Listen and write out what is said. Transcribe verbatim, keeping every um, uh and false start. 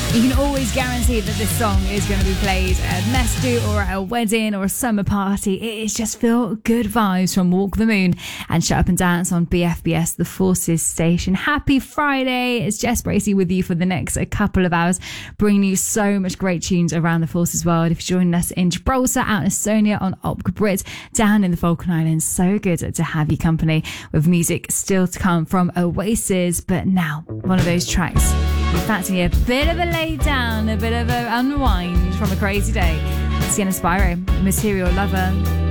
You can always guarantee that this song is going to be played at Mestu or at a wedding or a summer party. It is just feel good vibes from Walk the Moon and Shut Up and Dance on B F B S, the Forces station. Happy Friday. It's Jess Bracey with you for the next couple of hours, bringing you so much great tunes around the Forces world. If you're joining us in Gibraltar, out in Estonia, on Opera Brit, down in the Falkland Islands, so good to have you company with music still to come from Oasis. But now, one of those tracks you fancy a bit of a lay down, a bit of a unwind from a crazy day. Sienna Spyro, Material Lover.